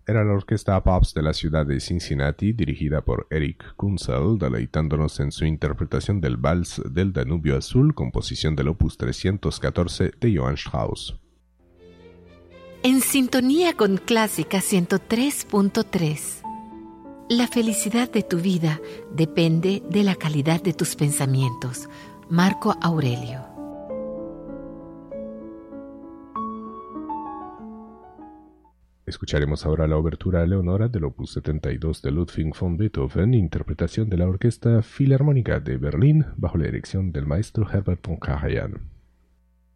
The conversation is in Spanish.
Era la orquesta Pops de la ciudad de Cincinnati, dirigida por Eric Kunzel, deleitándonos en su interpretación del Vals del Danubio Azul, composición del Opus 314 de Johann Strauss. En sintonía con Clásica 103.3. La felicidad de tu vida depende de la calidad de tus pensamientos. Marco Aurelio. Escucharemos ahora la obertura a Leonora del Opus 72 de Ludwig von Beethoven, interpretación de la Orquesta Filarmónica de Berlín bajo la dirección del maestro Herbert von Karajan.